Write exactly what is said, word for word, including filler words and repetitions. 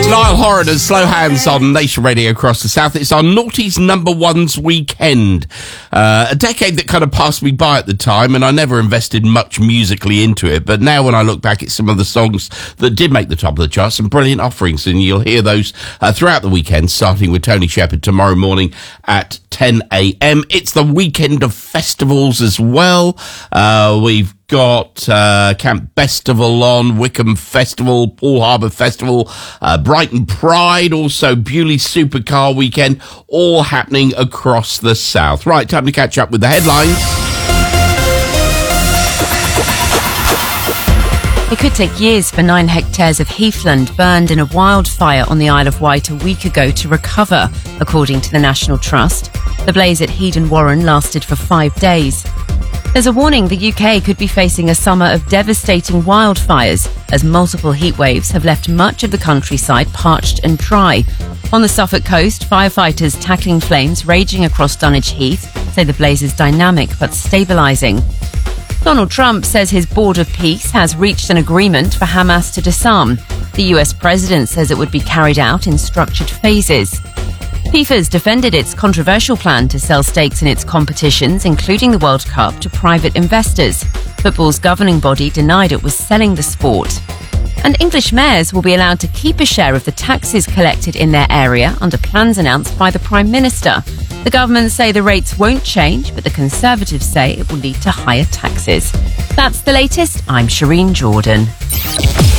Niall Horan and Slow Hands on Nation Radio across the South. It's our Naughties Number Ones weekend. Uh, a decade that kind of passed me by at the time, and I never invested much musically into it. But now when I look back at some of the songs that did make the top of the charts, some brilliant offerings, and you'll hear those uh, throughout the weekend, starting with Tony Shepard tomorrow morning at ten a.m. It's the weekend of festivals as well. Uh, we've got uh, Camp Bestival on, Wickham Festival, Paul Harbour Festival, uh, Brighton Pride, also Bewley Supercar Weekend, all happening across the south. Right, time to catch up with the headlines. It could take years for nine hectares of heathland burned in a wildfire on the Isle of Wight a week ago to recover, according to the National Trust. The blaze at Heaton Warren lasted for five days. There's a warning the U K could be facing a summer of devastating wildfires as multiple heat waves have left much of the countryside parched and dry. On the Suffolk coast, firefighters tackling flames raging across Dunwich Heath say the blaze is dynamic but stabilising. Donald Trump says his Board of Peace has reached an agreement for Hamas to disarm. The U S president says it would be carried out in structured phases. FIFA's defended its controversial plan to sell stakes in its competitions, including the World Cup, to private investors. Football's governing body denied it was selling the sport. And English mayors will be allowed to keep a share of the taxes collected in their area under plans announced by the Prime Minister. The government say the rates won't change, but the Conservatives say it will lead to higher taxes. That's the latest. I'm Shireen Jordan.